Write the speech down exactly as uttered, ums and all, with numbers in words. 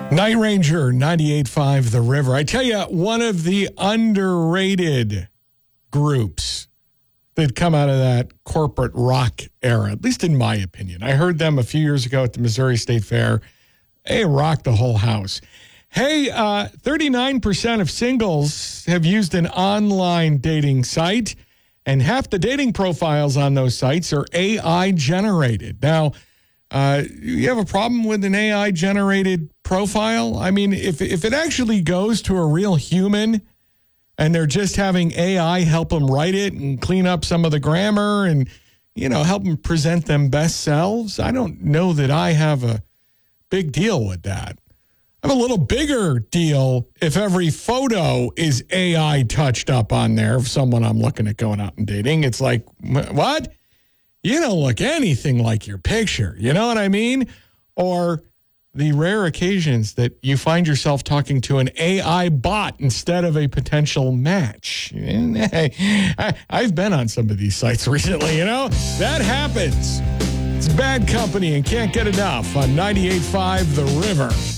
Night Ranger, ninety-eight point five The River. I tell you, one of the underrated groups that come out of that corporate rock era, at least in my opinion. I heard them a few years ago at the Missouri State Fair. They rocked the whole house. Hey, uh, thirty-nine percent of singles have used an online dating site, and half the dating profiles on those sites are A I generated. Now, uh, you have a problem with an A I generated profile? I mean, if if it actually goes to a real human and they're just having A I help them write it and clean up some of the grammar and, you know, help them present them best selves, I don't know that I have a big deal with that. I have a little bigger deal if every photo is A I touched up on there of someone I'm looking at going out and dating. It's like, what? You don't look anything like your picture. You know what I mean? Or the rare occasions that you find yourself talking to an A I bot instead of a potential match. I, I've been on some of these sites recently, you know? That happens. It's bad company and can't get enough on ninety-eight point five The River.